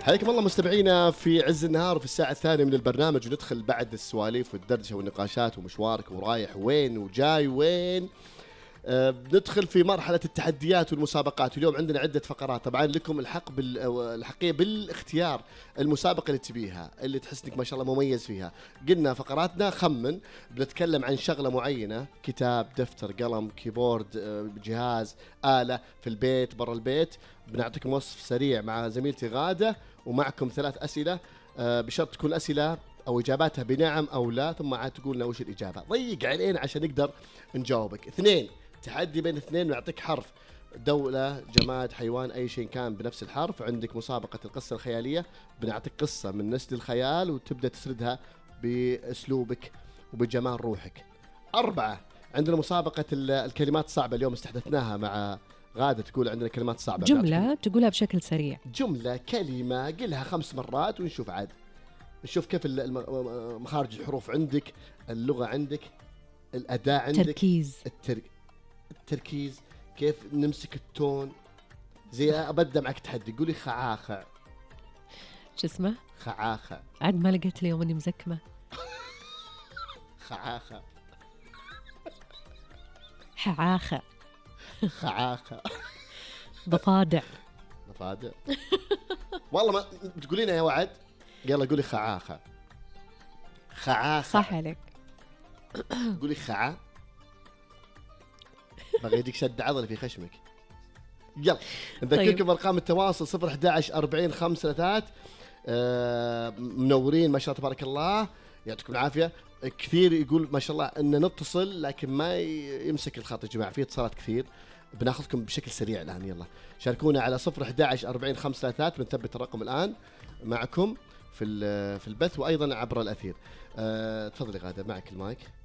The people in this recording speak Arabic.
حياكم الله مستمعينا في عز النهار وفي الساعة الثانية من البرنامج، وندخل بعد السواليف والدردشة والنقاشات ومشوارك ورايح وين وجاي وين. بندخل في مرحلة التحديات والمسابقات. اليوم عندنا عدة فقرات، طبعا لكم الحق الحقية بالاختيار المسابقة اللي تبيها، اللي تحس انك ما شاء الله مميز فيها. قلنا فقراتنا خمن، بنتكلم عن شغلة معينة، كتاب، دفتر، قلم، كيبورد، جهاز، آلة، في البيت، برا البيت. بنعطيكم وصف سريع مع زميلتي غادة، ومعكم 3 أسئلة، بشرط تكون أسئلة أو إجاباتها بنعم أو لا، ثم عاد تقول لنا وش الإجابة. ضيق علينا عشان نقدر نجاوبك. 2 تحدي بين 2، نعطيك حرف، دولة، جماد، حيوان، أي شيء كان بنفس الحرف. عندك مسابقة القصة الخيالية، بنعطيك قصة من نسج الخيال وتبدأ تسردها بأسلوبك وبجمال روحك. 4 عندنا مسابقة الكلمات الصعبة. اليوم استحدثناها مع غادة، تقول عندنا كلمات صعبة، جملة تقولها بشكل سريع، جملة، كلمة، قلها 5 مرات ونشوف عاد، نشوف كيف مخارج الحروف عندك، اللغة عندك، الأداء عندك، تركيز، التركيز، كيف نمسك التون. زي أبدأ معك تحدي، قولي خعاخع. شو اسمه؟ خعاخع. عاد ما لقيت اليوم اني مزكمة. خعاخع. حعاخة. خعاخع. ضفادع. ضفادع. والله ما تقولينها يا وعد. يلا قولي خعاخع. خعاخع. صح عليك. قولي خعا. بغي يديك شد عضلي في خشمك. يلا نذكركم طيب. ارقام التواصل 011 40 533. منورين ما شاء الله تبارك الله، يعطيكم العافيه. كثير يقول ما شاء الله ان نتصل لكن ما يمسك الخط يا جماعه، في اتصالات كثير، بناخذكم بشكل سريع الان. يلا شاركونا على 011 40 533، بنثبت الرقم الان معكم في البث وايضا عبر الاثير. تفضلي غاده، معك المايك.